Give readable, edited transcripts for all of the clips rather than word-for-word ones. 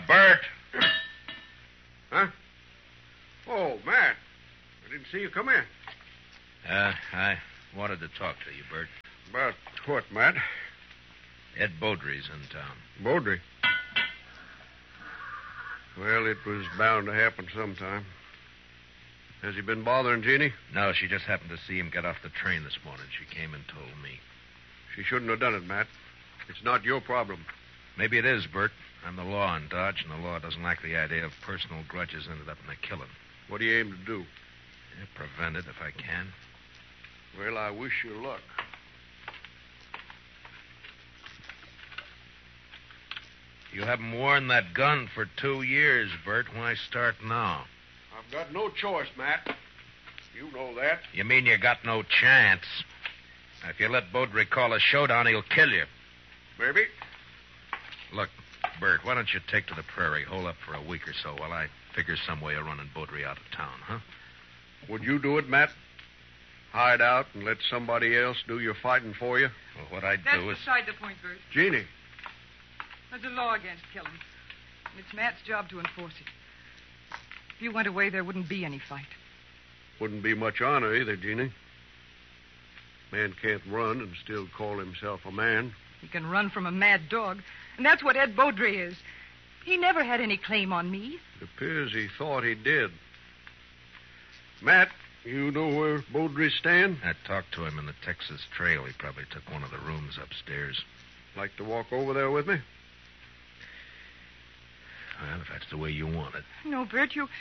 Bert. Huh? Oh, Matt. I didn't see you come in. I wanted to talk to you, Bert. About what, Matt? Ed Beaudry's in town. Beaudry. Well, it was bound to happen sometime. Has he been bothering Jeannie? No, she just happened to see him get off the train this morning. She came and told me. She shouldn't have done it, Matt. It's not your problem. Maybe it is, Bert. I'm the law in Dodge, and the law doesn't like the idea of personal grudges ended up in a killing. What do you aim to do? Yeah, prevent it if I can. Well, I wish you luck. You haven't worn that gun for 2 years, Bert. Why start now? I've got no choice, Matt. You know that. You mean you got no chance? If you let Beaudry call a showdown, he'll kill you. Maybe. Look, Bert, why don't you take to the prairie, hole up for a week or so while I figure some way of running Beaudry out of town, huh? Would you do it, Matt? Hide out and let somebody else do your fighting for you? Well, what I'd That's do is... beside the point, Bert. Jeannie. There's a law against killing. And it's Matt's job to enforce it. If you went away, there wouldn't be any fight. Wouldn't be much honor either, Jeannie. Man can't run and still call himself a man. He can run from a mad dog. And that's what Ed Beaudry is. He never had any claim on me. It appears he thought he did. Matt, you know where Beaudry stand? I talked to him in the Texas Trail. He probably took one of the rooms upstairs. Like to walk over there with me? Well, if that's the way you want it. No, Bert, you...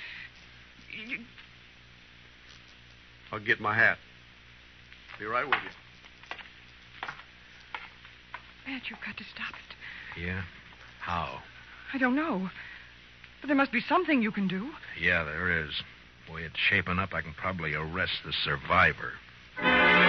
I'll get my hat. Be right with you. Matt, you've got to stop it. Yeah? How? I don't know. But there must be something you can do. Yeah, there is. The way it's shaping up, I can probably arrest the survivor.